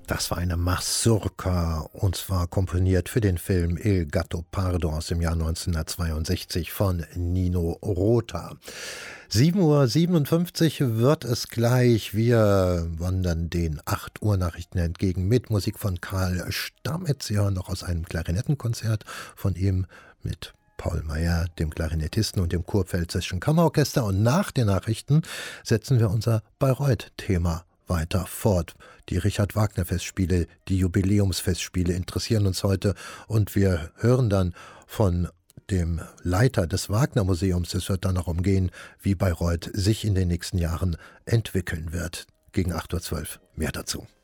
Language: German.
Das war eine Mazurka, und zwar komponiert für den Film Il Gattopardo aus dem Jahr 1962 von Nino Rota. 7:57 Uhr wird es gleich. Wir wandern den 8 Uhr Nachrichten entgegen mit Musik von Karl Stammet. Sie hören noch aus einem Klarinettenkonzert von ihm mit Paul Meyer, dem Klarinettisten und dem Kurpfälzischen Kammerorchester. Und nach den Nachrichten setzen wir unser Bayreuth-Thema weiter fort. Die Richard-Wagner-Festspiele, die Jubiläumsfestspiele interessieren uns heute, und wir hören dann von dem Leiter des Wagner-Museums. Es wird dann darum gehen, wie Bayreuth sich in den nächsten Jahren entwickeln wird. Gegen 8:12 Uhr mehr dazu.